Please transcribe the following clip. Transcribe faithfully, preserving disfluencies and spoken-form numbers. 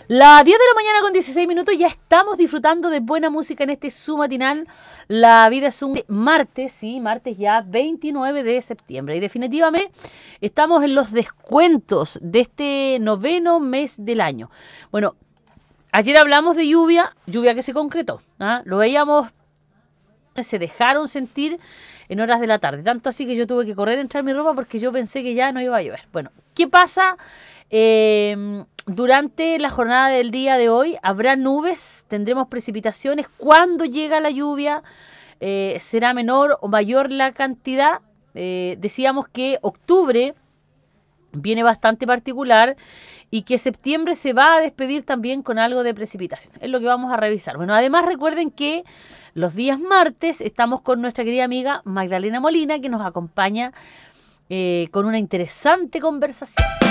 Las diez de la mañana con dieciséis minutos, ya estamos disfrutando de buena música en este su matinal. La vida es un martes, sí, martes ya veintinueve de septiembre. Y definitivamente estamos en los descuentos de este noveno mes del año. Bueno, ayer hablamos de lluvia, lluvia que se concretó, ¿ah? Lo veíamos, se dejaron sentir en horas de la tarde. Tanto así que yo tuve que correr a entrar mi ropa porque yo pensé que ya no iba a llover. Bueno, ¿qué pasa? Eh, durante la jornada del día de hoy habrá nubes, tendremos precipitaciones. Cuando llega la lluvia, eh, será menor o mayor la cantidad. Eh, decíamos que octubre viene bastante particular y que septiembre se va a despedir también con algo de precipitación. Es lo que vamos a revisar. Bueno, además recuerden que los días martes estamos con nuestra querida amiga Magdalena Molina, que nos acompaña eh, con una interesante conversación.